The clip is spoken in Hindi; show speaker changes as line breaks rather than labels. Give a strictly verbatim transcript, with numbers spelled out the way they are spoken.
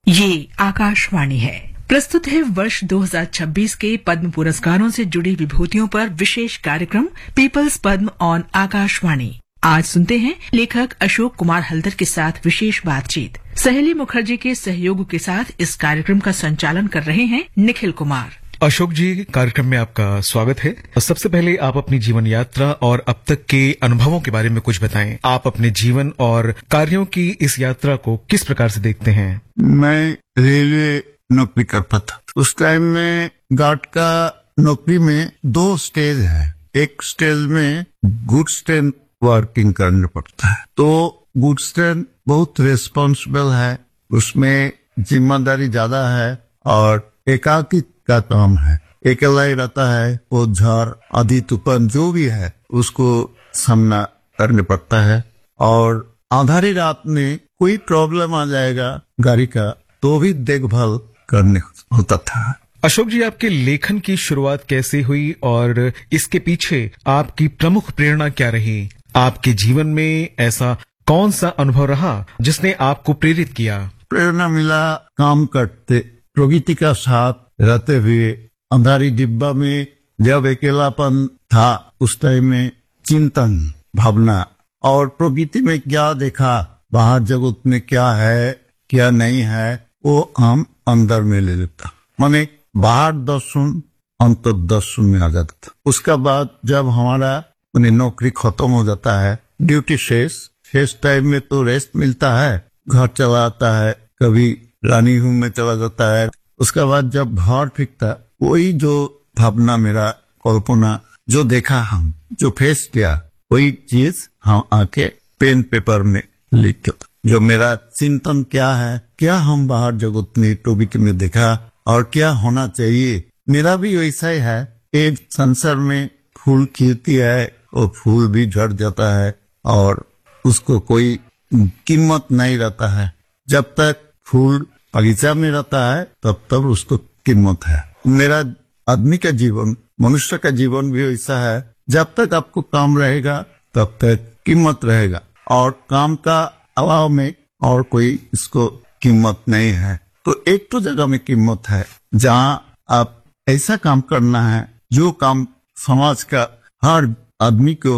ये आकाशवाणी है। प्रस्तुत है वर्ष दो हज़ार छब्बीस के पद्म पुरस्कारों से जुड़ी विभूतियों पर विशेष कार्यक्रम पीपल्स पद्म ऑन आकाशवाणी। आज सुनते हैं लेखक अशोक कुमार हल्दर के साथ विशेष बातचीत। सहेली मुखर्जी के सहयोग के साथ इस कार्यक्रम का संचालन कर रहे हैं निखिल कुमार।
अशोक जी, कार्यक्रम में आपका स्वागत है। सबसे पहले आप अपनी जीवन यात्रा और अब तक के अनुभवों के बारे में कुछ बताएं। आप अपने जीवन और कार्यों की इस यात्रा को किस प्रकार से देखते हैं?
मैं रेलवे नौकरी करता था। उस टाइम में गार्ड का नौकरी में दो स्टेज है। एक स्टेज में गुड्स ट्रेन वर्किंग करना पड़ता है, तो गुड्स ट्रेन बहुत रिस्पॉन्सिबल है, उसमें जिम्मेदारी ज्यादा है और एकाकी का काम है। अकेला ही रहता है, वो झाड़ आधी तूफान जो भी है उसको सामना करने पड़ता है। और आधारी रात में कोई प्रॉब्लम आ जाएगा गाड़ी का तो भी देखभाल करने होता था।
अशोक जी, आपके लेखन की शुरुआत कैसे हुई और इसके पीछे आपकी प्रमुख प्रेरणा क्या रही? आपके जीवन में ऐसा कौन सा अनुभव रहा जिसने आपको प्रेरित किया?
प्रेरणा मिला काम करते, प्रकृति का साथ रहते हुए। अंधारी डिब्बा में जब अकेलापन था उस टाइम में चिंतन, भावना और प्रकृति में क्या देखा, बाहर जगत में क्या है क्या नहीं है, वो हम अंदर में ले लेता। माने बाहर दर्शन अंतर दर्शन में आ जाता था। उसका बाद जब हमारा नौकरी खत्म हो जाता है, ड्यूटी शेष शेष टाइम में तो रेस्ट मिलता है, घर चला आता है, कभी रानी रूम में चला जाता है। उसका बाद जब घर फिरता, वही जो भावना, मेरा कल्पना जो देखा, हम जो फेस किया, वही चीज हम आके पेन पेपर में लिख के, जो मेरा चिंतन क्या है, क्या हम बाहर जगत में टॉपिक में देखा और क्या होना चाहिए, मेरा भी वैसा ही है। एक संसार में फूल खिलती है और फूल भी झड़ जाता है और उसको कोई कीमत नहीं रहता है। जब तक फूल बगीचा में रहता है तब तक उसको कीमत है। मेरा आदमी का जीवन, मनुष्य का जीवन भी ऐसा है, जब तक आपको काम रहेगा तब तक कीमत रहेगा और काम का अभाव में और कोई इसको कीमत नहीं है। तो एक तो जगह में कीमत है जहाँ आप ऐसा काम करना है जो काम समाज का हर आदमी को